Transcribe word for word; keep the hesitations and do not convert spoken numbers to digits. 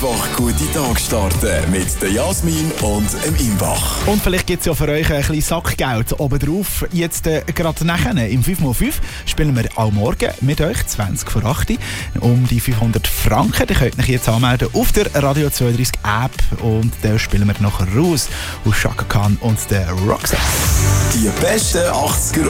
Einfach gute Tag starten mit der Jasmin und dem Imbach. Und vielleicht gibt es ja für euch ein bisschen Sackgeld obendrauf. Jetzt äh, gerade nachher im fünf mal fünf spielen wir auch morgen mit euch, zwanzig vor acht, um die fünfhundert Franken. Ihr könnt euch jetzt anmelden auf der Radio zweiunddreißig App und da spielen wir nachher raus aus Chaka Khan und der Roxette. Die besten achtziger